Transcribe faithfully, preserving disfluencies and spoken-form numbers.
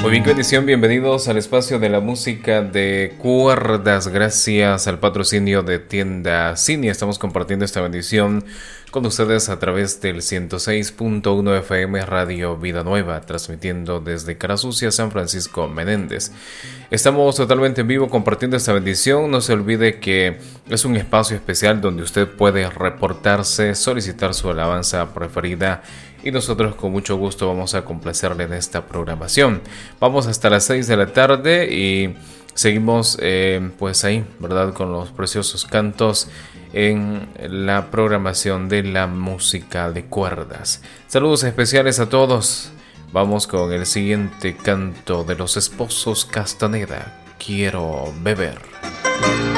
Muy bien, qué bendición, bienvenidos al espacio de la música de cuerdas. Gracias al patrocinio de Tienda Cine, estamos compartiendo esta bendición con ustedes a través del ciento seis punto uno F M Radio Vida Nueva, transmitiendo desde Cara Sucia, San Francisco Menéndez. Estamos totalmente en vivo compartiendo esta bendición. No se olvide que es un espacio especial donde usted puede reportarse, solicitar su alabanza preferida y nosotros con mucho gusto vamos a complacerle en esta programación. Vamos hasta las seis de la tarde y seguimos eh, pues ahí, ¿verdad? Con los preciosos cantos en la programación de la música de cuerdas. Saludos especiales a todos. Vamos con el siguiente canto de los Esposos Castaneda, Quiero Beber.